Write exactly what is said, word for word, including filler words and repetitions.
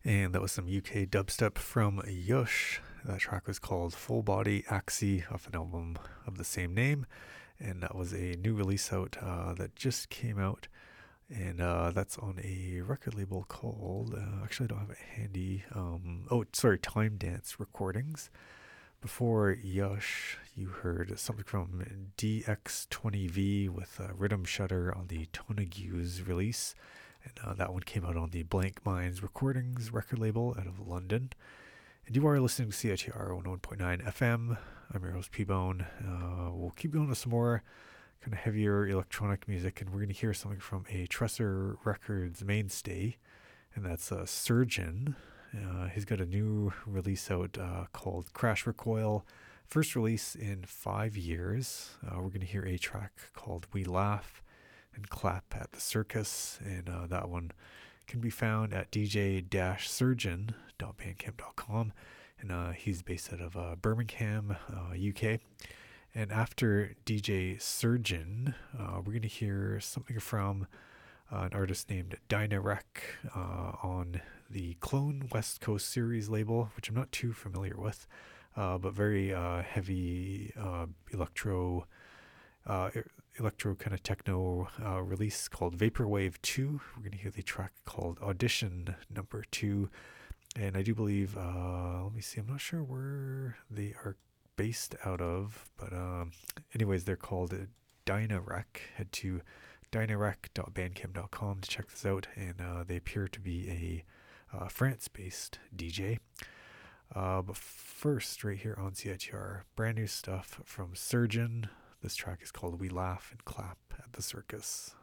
And that was some U K dubstep from Yush. That track was called Full Body Axie off an album of the same name. And that was a new release out uh, that just came out. And uh, that's on a record label called, uh, actually, I don't have it handy. Um, oh, sorry, Time Dance Recordings. Before Yush, you heard something from D X twenty V with uh, Rhythm Shutter on the Tonagues release. And uh, that one came out on the Blank Minds Recordings record label out of London. And you are listening to C I T R one oh one point nine F M. I'm your host, P-Bone. Uh, we'll keep going with some more kind of heavier electronic music, and we're going to hear something from a Tresor Records mainstay, and that's uh, Surgeon. Uh, he's got a new release out uh, called Crash Recoil. First release in five years. Uh, we're going to hear a track called We Laugh and Clap at the Circus, and uh, that one can be found at d j surgeon dot bandcamp dot com, and uh, he's based out of uh, Birmingham, uh, U K. And after D J Surgeon, uh, we're going to hear something from uh, an artist named Dynarec uh, on the Clone West Coast series label, which I'm not too familiar with, uh, but very uh, heavy uh, electro uh, electro kind of techno uh, release called Vaporwave two. We're going to hear the track called Audition Number two. And I do believe, uh, let me see, I'm not sure where they are based out of, but um, anyways, they're called uh, Dynarec. Head to dynarec dot bandcamp dot com to check this out, and uh, they appear to be a uh, France-based D J. Uh, but first, right here on C I T R, brand new stuff from Surgeon. This track is called We Laugh and Clap at the Circus.